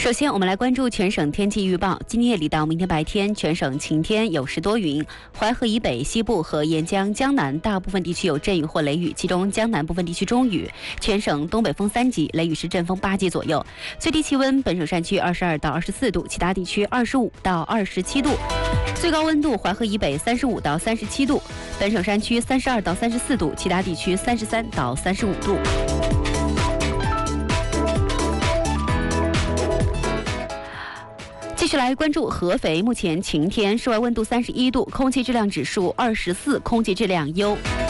首先，我们来关注全省天气预报。今天夜里到明天白天，全省晴天，有时多云。淮河以北、西部和沿江、江南大部分地区有阵雨或雷雨，其中江南部分地区中雨。全省东北风3级，雷雨时阵风8级左右。最低气温，本省山区22到24度，其他地区25到27度。最高温度，淮河以北35到37度，本省山区32到34度，其他地区33到35度。继续来关注合肥，目前晴天，室外温度31度，空气质量指数24，空气质量优。